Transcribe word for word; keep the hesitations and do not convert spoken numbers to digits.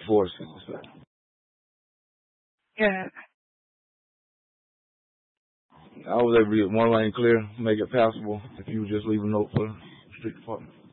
force. Yeah. I was able to get one lane clear, make it passable if you would just leave a note for the street department.